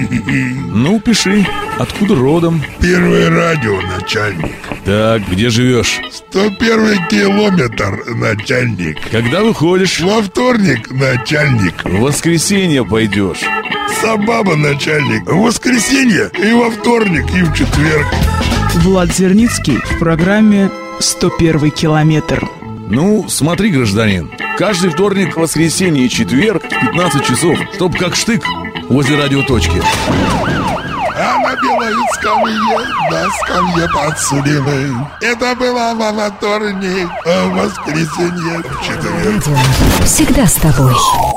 Ну, пиши. Откуда родом? Первое радио, начальник. Так, где живешь? 101 километр, начальник. Когда выходишь? Во вторник, начальник. В воскресенье пойдешь. Сабаба, начальник. В воскресенье и во вторник, и в четверг. Влад Зерницкий в программе «101 километр». Ну, смотри, гражданин, каждый вторник, воскресенье и четверг в 15 часов, чтоб как штык возле радиоточки. А на белой скамье, на скамье подсудимых. Это было во вторник, а в воскресенье, в четверг. Радио всегда с тобой.